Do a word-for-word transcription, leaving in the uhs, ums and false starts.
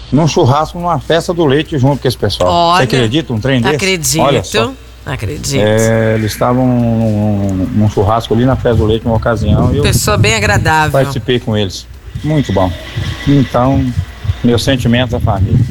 num churrasco, numa festa do leite junto com esse pessoal. Olha, você acredita um trem desse? Acredito. Olha só. Acredito. É, eles estavam num, num churrasco ali na festa do leite, numa ocasião. E eu Pessoa bem agradável. participei com eles. Muito bom. Então, meus sentimentos à família.